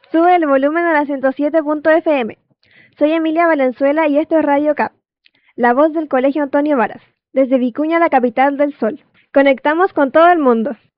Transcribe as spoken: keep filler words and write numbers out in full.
Sube el volumen a la ciento siete punto f m. Soy Emilia Valenzuela y esto es Radio Cap, la voz del Colegio Antonio Varas, desde Vicuña, la capital del sol. Conectamos con todo el mundo.